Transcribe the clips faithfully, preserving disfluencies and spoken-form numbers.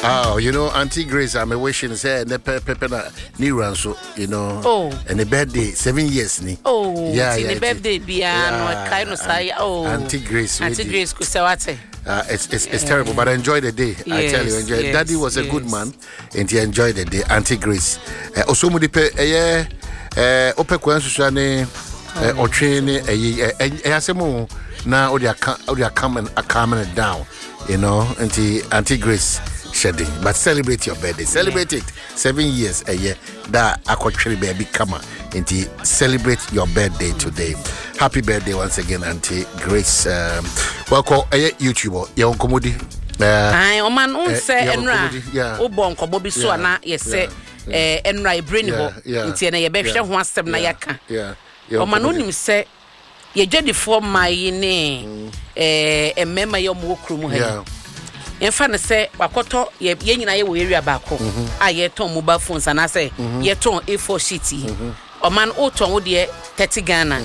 Oh, you know, Auntie Grace, I'm a wishing say ne pe pe pe na ni ranso, you know. Oh. And the birthday seven years ni. Oh. Yeah, yeah. The birthday bia no kind of say. Oh. Auntie Grace. Auntie Grace ku se wate. Uh, it's it's, it's yeah. terrible, but I enjoy the day. Yes, I tell you, enjoy. Yes, Daddy was yes. a good man, and he enjoyed the day. Auntie Grace. Also, mu di pe eh eh ope kwansusu ne otwe ne eh eh asemu na odi aka odi come and calming it down, you know. Auntie Auntie Grace shedding, but celebrate your birthday. Celebrate yeah. it. Seven years a year that akotwe baby come. Auntie, celebrate your birthday today. Happy birthday once again, Auntie Grace. Um, welcome, uh, YouTuber. You're on Komodi. Aye, o man un say enra. O bon kobo bi so na ye say eh enra e brain ho. Nti na ye be hwe ho asem na yaka. Yeah. O man unim say ye dwedifo mai ne eh emema ye mo krum ha. Yeah. Yenfa ne say wakoto ye nyina ye wo area ba ko. A ye ton mobile phones and I say ye ton A four sheet. O man o ton wo de thirty Ghana.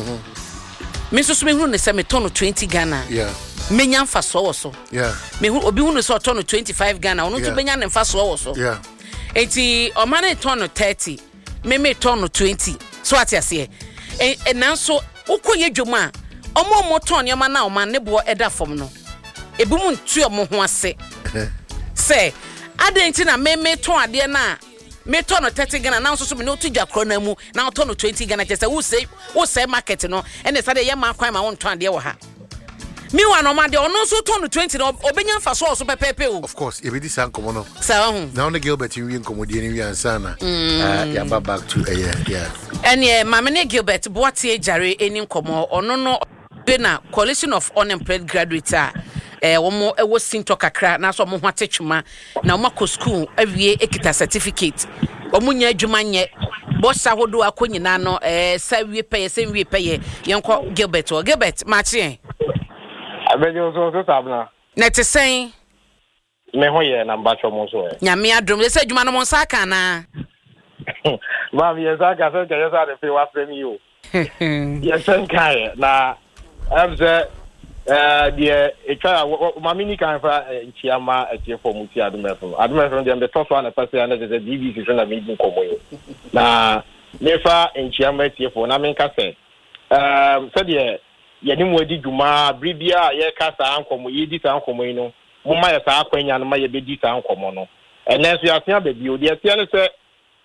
Me so so me hu ne say me ton twenty Ghana. Yeah. Menya mfa so wo so. Yeah. Me hu obi hu ne so ton twenty-five Ghana. Ono to benya ne mfa so wo so. Yeah. Enti o man e ton thirty. Me me ton twenty. So ati ase. E nanso ukoye dwuma. Omo mo ton ye man na o man ne bo eda fom no. Ebi mu ntu omo ho ase. Say adenti na me me ton ade na me ton thirty Ghana na so so me no to dwakro na mu na ton twenty Ghana chese wo say wo say market no ene say dey ma kwan ma won ton ade wo ha me wa no ma de ono so ton twenty no obenya fa so so pepepe o. Of course e be this ankomo no sa ho na on Gilbert wi nkomo de ni wi ansa na ah ya ba back to eh yeah yeah ene ma me ne Gilbert boatie jare eni nkomo ono no be na coalition of unemployed graduates eh womo ewo sinto kakra na so mo ho atechuma na mo ko school awie ekita certificate womo nya adwuma nye bossa hodo akonyina no eh sa wie peye se wie peye yenko Gilbert o Gilbert machi abejo so so sabna na te sen me ho ye na mbacho mo so e nya me adrum le se adwuma no mo nsa aka na ba mi nsa aka se ke yesa de fe wa frem yo yes sen kai na am se eh die etwa mamini kan fa nchiama etiefo muti adumefo adumefo dem the first one person and the D V C so na meeting komoyo na nefa nchiama etiefo na menka se um so die ye ni mwedi dwuma bribia ye kasa ankomo ye di sa ankomo no mo ma ye sa akwanya no ma ye be di sa ankomo no enenso ya tia be bi odi atia ne se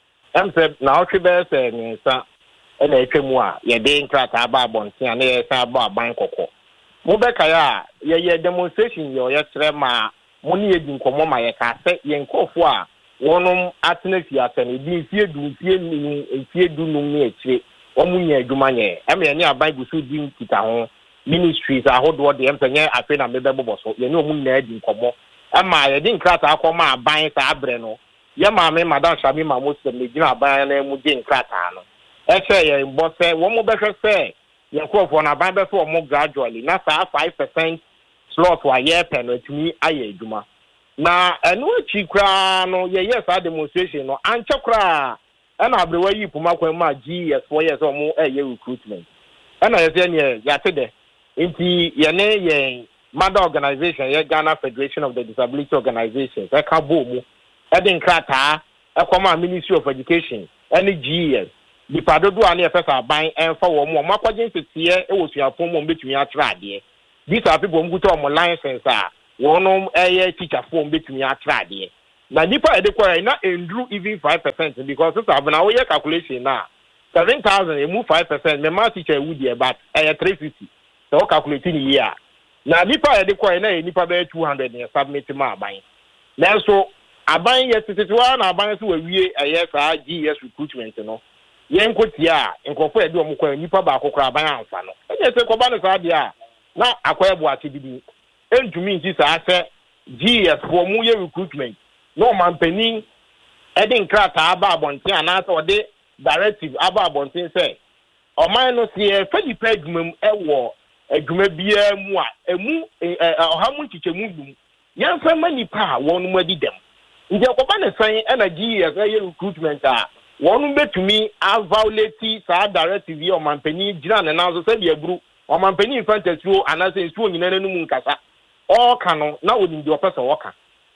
am se na otwe be se ni sa e na etwemu a ye de nkrata aba abontia na ye sa aba aban kokko Mobeka ya ye ye demonstration yo ye tre ma moni edi nkomo ma ye ka se ye nkofo a wonum atena fi asene di fie du fie ni fie du no ni eche omunye adwuma nye em ye ni aban gusu di nkita ho ministries ahodo de em penye afi na mebe boboso ye ni omun na edi nkomo ama ye di nkrata akoma aban sa abre no ye ma me madam Shami ma mo se me gina aban na mu di nkrata no e che ye mbo se wo mo behwe se Yankofo na ban be so mo gradually na sa five percent slot wa ye pen no tumi aye adwuma na eno achi kra no ye yes a demonstration no anche kra e na abrewa yi puma kwan ma G S four years o mo eh ye recruitment e na ye se ne ya tede nti ye ne ye mother organization ye Ghana Federation of the Disability Organizations e ka bo mu e din krata e koma Ministry of Education any G S di padodo ani efesa ban enfa wo mo makwaje nsetiye e wo suafo mo betumi atra ade these are people mguto mo license a wonom eye teacher form betumi atra ade na nipa e de kwa na endru even five percent because so abuna wo ye calculation na seven thousand e mu five percent me ma teacher would e but e three fifty so calculate ni year na nipa e de kwa na e nipa be two hundred e submit ma aban na so aban ye tititwa na aban so wawie eye sa G S recruitment no yen kotia nkofo ede omukwa nipa ba akokra aban anfa no enye se koba no sa de a na akoye bo ate bibi entumi nti sa ase G S for mu ye recruitment no man penin ede nkrata aba abonten anasa ode directive aba abonten se o man no se fa di pa adwuma ewo adwuma bia mu a emu ohamu nchichemu dum yan fa manipa wonu mu adidem nje koba ne san na G S ye recruitment a wonu betumi aviolate sa directive ye o mampani gira na nanzo se bia buru o mampani infantasuo anase nsuo nyina nanu mu nkasa o ka no na wodi ndi opese wo ka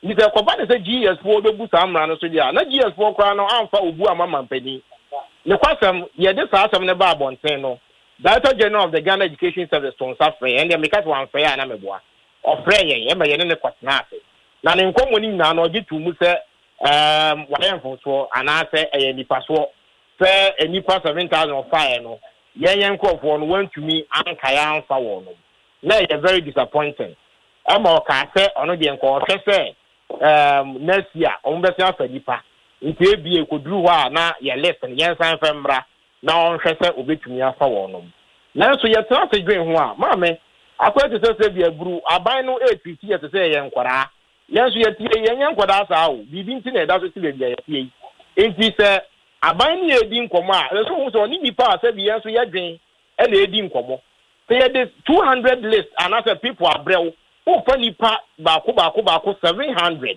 Ni sɛ kɔba ne sɛ G S four bɛbu saa mmara no so deɛ na G S four koraa no amfa obu ama mampani ne kwasɛm yɛde saa asɛm ne ba abɔnten no Director General of the Ghana Education Service to nsa frɛ ɛndeɛ meka to amfrɛ a na meboa ɔfrɛ yɛn ɛma yɛne ne kɔtena ase na ne nkɔmmɔ no nyinaa no ɔgye to mu sɛ um wayɛ mfonsoɔ anaasɛ ɛyɛ nipasoɔ sɛ nipa seven thousand five no yɛn yɛn nkurɔfoɔ no wantumi ankae amfa wɔn no na ɛyɛ very disappointing ɛma ɔkaa sɛ ɔno deɛ nkɔɔhwɛ sɛ um next year ɔmo bɛsɛ afa nipa nti ebie koduru hɔ a na yɛ list no yɛn san fɛ mmra na ɔnhwɛ sɛ obetumi afa wɔn no nanso yɛtena ase dwen ho a maame akɔyɛ te sɛ sɛ bi aburu aban no ɛɛtiti yɛ te sɛ yɛn nkwaraa yɛn nso yɛtie yɛn yɛn nkwadaa saa o biribi nti na ɛda so si baabi a yɛtie yi nti sɛ aban no yɛdi nkɔmmɔ a ɛsɛ ho sɛ ɔne nipa a sɛ bi yɛn nso yɛdwen ɛna ɛdi nkɔmmɔ sɛ yɛde two hundred list anaasɛ people abrɛw wofa nipa baako baako baako seven hundred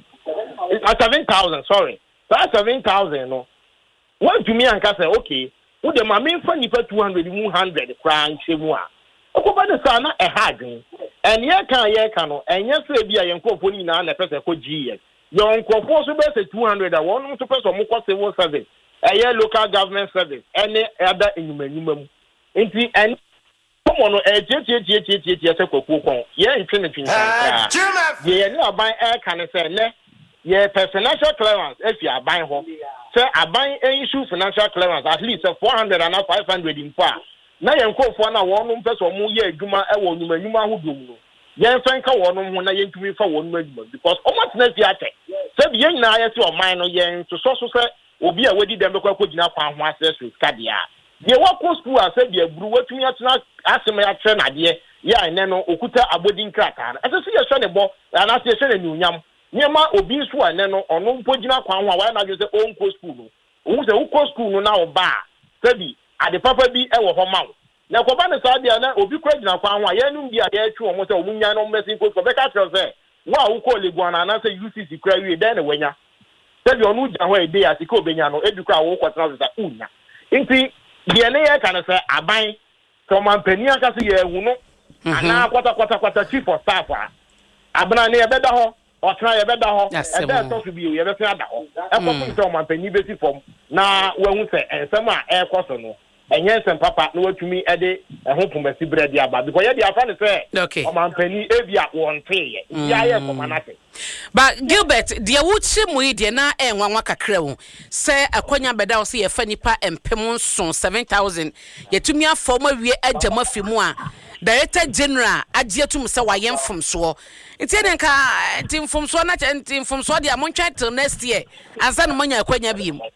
seven thousand sorry saa seven thousand no wɔntumi anka sɛ okay wode ma memfa nipa two hundred mu one hundred koraa nhyɛ mu a ɔkɔba ne saa na ɛha adwen ɛneɛ ka yɛka no ɛnyɛ sɛ bi a yɛn nkurɔfoɔ no nyinaa na ɛpɛ sɛ kɔ G S yɛn nkurɔfoɔ so bɛyɛ sɛ two hundred a wɔn nso pɛ sɛ ɔmo kɔ civil service ɛyɛ local government service ɛne ɛda enyumanyuma mu nti ɛne kɔmɔ no ɛtietietietietietiɛ sɛ kwakuo kɔn yɛn ntwe ne twin saa yɛn ne aban ɛka ne sɛ nɛ yɛ pɛ financial clearance efi aban hɔ sɛ aban issue financial clearance at least four hundred and five hundred mpo a na yɛn nkurɔfoɔ no a wɔn mpɛ sɛ ɔmo yɛ adwuma ɛwɔ nnwumanyuma ahodoɔ mu no yɛn fɛn ka wɔn ho na yɛn tumi fa wɔn adwuma because ɔmo atena fi akyɛ sɛbi yɛn nyinaa yɛ sɛ ɔman no yɛn sosɔ so sɛ obi a wadi dɛm bɛkɔ akɔgyina kwan ho asɛ so skadeɛ a deɛ wakɔ school a sɛbi aburu watumi atena asɛm akyerɛ n'adeɛ yɛ a ɛnɛ no okuta abɔdi nkrataa no ɛsɛ sɛ yɛhwɛ ne bɔ anaasɛ yɛhwɛ ne nuonyam nneɛma obi nso a ɛnɛ no ɔno mpo gyina kwan ho a wɔayɛ n'adwene sɛ ɔnkɔ school no ohun sɛ wokɔ school no na ɔba a sɛbi ade papa bi ɛwɔ hɔ ma wo na kɔba ne saa deɛ na obi kora gyina kwan ho a yɛnum bi a yɛatwe wɔn sɛ wɔn nyan no mmɛsi nkɔ bɛka kyerɛ sɛ wo a wokɔ leguana anaasɛ U C C kora wie dɛn na wanya sɛbi ɔno gyina hɔ a ede a sika obenya no ebi kora a wokɔ tena so sɛ unya nti deɛ ne yɛka no sɛ aban sɛ ɔmampanin akasa yɛ ehu no anaa kwatakwatakwata chief of staff a abena ne yɛbɛda hɔ ɔtena yɛbɛda hɔ ɛda ɛtɔ so bio yɛbɛfɛ ada hɔ ɛkɔfo sɛ ɔmampanin bɛsi fam na wahu sɛ nsɛm a ɛrekɔ so no ɛnyɛ nsɛm papa na watumi ɛde ɛho pomasi berɛ de aba because yɛde afa ne sɛ ɔmampanin ebi a wɔnteeɛ nti ayɛ kɔma no ate but Gilbert deɛ wokyi mu yi deɛ na ɛnwanwa kakra wo sɛ akwanya bɛda wo sɛ yɛfa nipa mpem nson seven thousand yɛtumi afɔm awie agya mafi mu a Director General agye tum sɛ wayɛ mfomsoɔ nti ne nka nti mfomsoɔ na nti mfomsoɔ deɛ amontwa till next year ansa no manya akwanya bi mu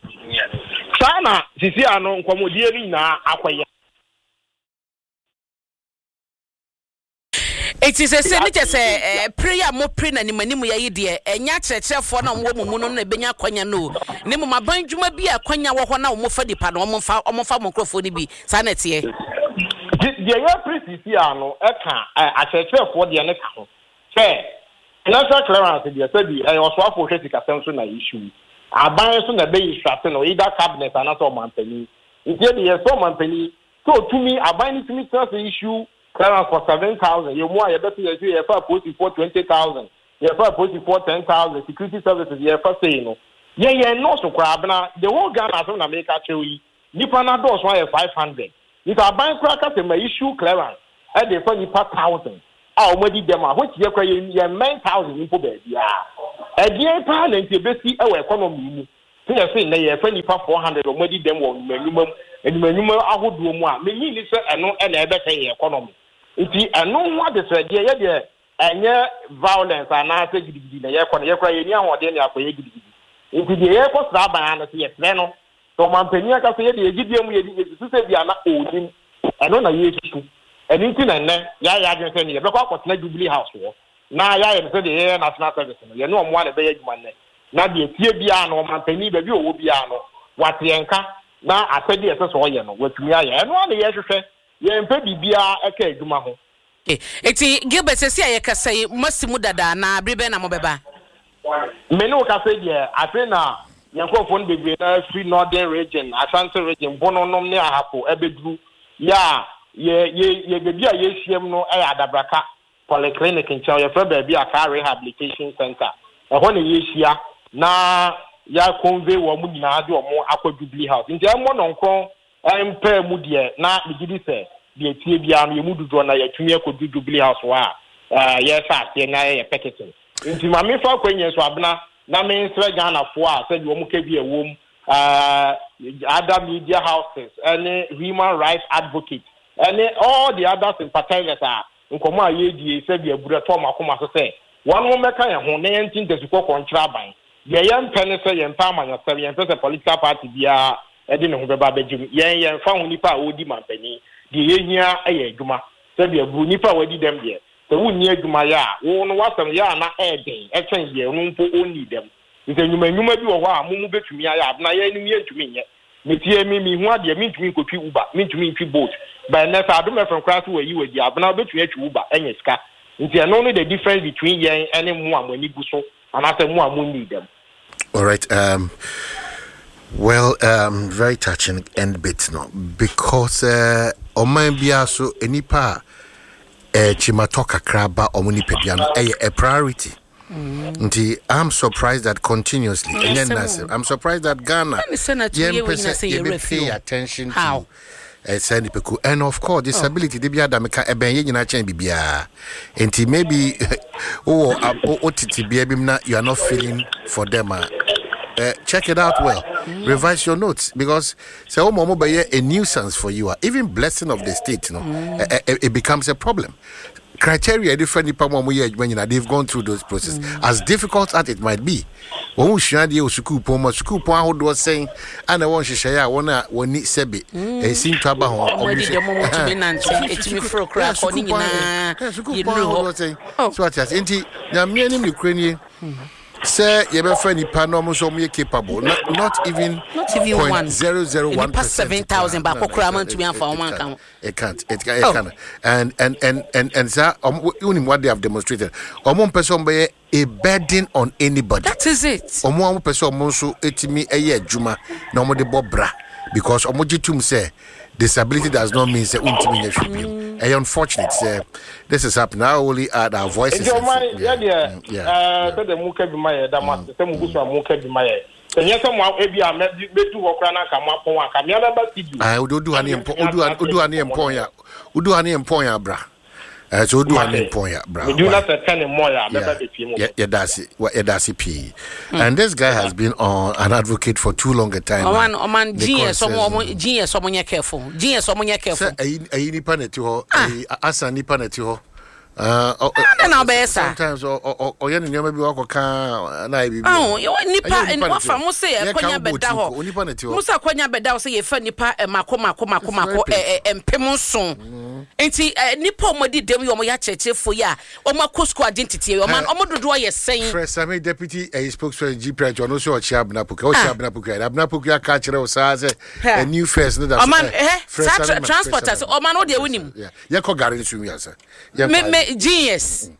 saa na sisi ano nkɔmmɔdie no nyinaa akɔyɛ eti sɛ sɛ ne kyɛ sɛ prayer mo pray na nimanimu yɛ yi deɛ ɛnya kyerɛkyerɛfoɔ na wɔn mu no na ebenya akwanya no ne mu maban dwuma bi akwanya wɔ hɔ na wɔn fa dipa na wɔn fa wɔn fa microphone ni bi saa na tie deɛ yɛ pray sisi ano ɛka akyerɛkyerɛfoɔ deɛ ne ka ho sɛ financial clearance deɛ sɛ bi ɛyɛ ɔsoafo hwɛ sikasɛm so na issue aban so na bɛyi strate no either cabinet anaasɛ ɔmampanin nti deɛ sɛ ɔmampanin sɛ otumi aban ne tumi tena sɛ issue clearance for seven thousand yɛ mu a yɛbɛsɛ yɛsɛ yɛfa police for twenty thousand yɛfa police for ten thousand security services yɛfa sei no yɛyɛ nɔɔso koraa abena the whole Ghana asɛm na meka kyerɛw yi nipa na dɔɔso ayɛ five hundred nti aban koraa ka sɛ ma issue clearance ɛde fa nipa thousand a ɔmadi dɛm a which yɛ kora yɛ nine thousand mpo baabiaa ɛdeɛ paa na nti ebesi ɛwɔ economy mu sɛ yɛsɛ nnɛ yɛfa nipa four hundred ɔmadi dɛm wɔ nnwumanyuma mu nnwumanyuma ahodoɔ mu a menyi ni sɛ ɛno ɛna ɛbɛsɛ yɛ economy nti ɛno ho adesrɛdeɛ yɛdeɛ ɛnyɛ violence anaasɛ gidigidi na yɛkɔ no yɛkora yɛni ahoɔden ne akɔyɛ gidigidi nti deɛ yɛkɔ saa ban no sɛ yɛsrɛ no sɛ ɔmampanin aka sɛ yɛde yɛgyidie mu yɛde yɛsusu sɛ bi ana ɔnim ɛno na yɛsusu ɛno nti na nnɛ yɛayɛ adwene sɛ ne yɛbɛkɔ akɔtena Jubilee House wɔ na yɛayɛ no sɛ deɛ yɛyɛ national service no yɛne ɔmmoa na ɛbɛyɛ adwuma nnɛ na deɛ tie biara no ɔmampanin baabi ɔwɔ biara no wate yɛnka na asɛdeɛ ɛsɛ sɛ ɔyɛ no watumi ayɛ ɛno a na yɛhwehwɛ yɛmpɛ biribiara ɛka adwuma ho eti Gilbert sɛ a yɛkasa yi masimu dada na abrebe na mobɛba me ne wokasa deɛ afe na yɛnkɔfoɔ no bebree na free northern region Ashanti region bononom ne ahapo ɛbɛduru yɛ yɛ yɛ baabi a yɛhyiam no ɛyɛ Adabraka polyclinic nkyɛn yɛfrɛ baabi a car rehabilitation center ɛhɔ na yɛhyia na ya convey wo mu nyinaa de omo akwa Jubilee House nti ɛmo no nkron ɛmpa mu de na bigidi sɛ de tie bia no yemu dudu na yatumi akwa Jubilee House wa eh yɛsa ase na yɛ petition nti ma me fa kwanye so abena na me nsra Ghana fo a sɛ de omo ka bi ɛwom uh other media houses and human rights advocates and all the other sympathizers are nkomo a yedie sɛ bi abura to makoma so sɛ one mo meka yɛ ho na yɛntin desukɔ kontra ban yɛ yɛn pɛ ne sɛ yɛn pa amanya sɛ yɛn pɛ sɛ political party bia ɛde ne ho bɛba bɛgyim yɛn yɛn fa ho nipa a odi mampani de yɛhia ɛyɛ adwuma sɛ bi abu nipa a wadi dem deɛ sɛ wonni adwuma yɛ a wo no wasɛm yɛ ana ɛden ɛtwɛn yɛ no mpo onni dem nti nyuma nyuma bi wɔ hɔ a mumu betumi ayɛ abna yɛ nim yɛ ntumi nyɛ metie mi mi hu ade mi ntumi nkotwi uba mi ntumi ntwi boat by next adom efren class wɔ yi wɔ di abna betumi atwi uba ɛnyɛ sika nti ɛno no the difference between yɛn ɛne mu a mo ani gu so anase mu a mo need them. All right, um well, um very touching end bit no because uh oman bia so enipa eh chimatoka kraba omuni pedua no ɛyɛ a priority. Mm. I'm surprised that continuously. Mm. I'm surprised that Ghana pay attention How? to and of course disability they be adameka eben ye nyina chen bibia enti maybe oh otiti you are not feeling for them. Uh, check it out well. Mm. Revise your notes because say oh momo be a nuisance for you. Even blessing of the state, you know, mm. uh, uh, it becomes a problem. Criteria different when they've gone through those processes. Mm. As difficult as it might be. When we share the suku poma, suku poma who was saying, and I want to share one one need sebe. A sing traba home. It's me for a crack on you know. So what has inti now me and Ukrainian. Say you be friendly panel so me capable not not even not even point one zero zero one past seven thousand back okra to me for one can it can't it can't it can't and and and and and sir um what they have demonstrated omon person be a burden on anybody. That is it. Omon person omon so etimi eye adwuma na omon de bobra because omon jitum say disability does not mean say untimi nya hwebiem. And unfortunate, uh, this is happening. I only add our voices. Yeah, yeah, yeah. yeah. Uh, the muka be my that must the muka muka be my. So yes, someone maybe I met you to work on a come up on a camera. I would do any do any employer. Would do any employer, bra. As would do any employer, bra. You do not attend more. Yeah, yeah, that's it. What that's it. P. And this guy has been on an advocate for too long a time. Oman, Oman, G. Someone, G. Someone you careful. G. Someone you careful. I need panic to her. As I need panic to her. Uh, sometimes or or or you maybe walk can na bi oh you nipa and what for mo say akonya beda ho mo say akonya beda ho say ye fa nipa makoma makoma makoma empem so enti nipa mo di dem yo mo ya chechefo ya o ma kosko identity o man o mo dodo ye sen fresh same deputy a spokesperson G Pride no so o chia abna puka o chia abna puka abna puka ka kire o sa say a new face no that o man eh transporters o man o de wonim ye ko gare nsu wi asa me genius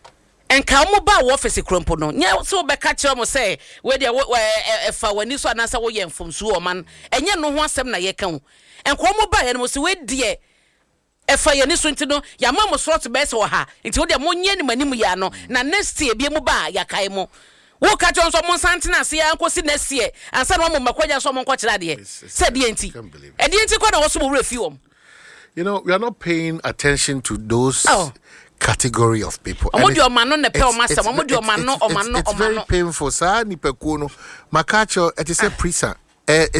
and come ba office krompo no nya so be ka kire mo say we de e fa wani so anasa wo yem fom so o man enye no ho asem na ye kan en ko mo ba ye no so we de e fa ye ni so ntino ya ma mo slot be se wo ha nti wo de mo nye ni manim ya no na next year bi mo ba ya kai mo wo ka kire so mo santina se ya nkosi next year ansa no mo makwanya so mo nko kire de se de enti e de enti ko na wo so mo refi wom. You know, we are not paying attention to those oh. category of people. And it's, it's, it's, it's, it's very painful. Sa ni pekuno makacho it is a prisa.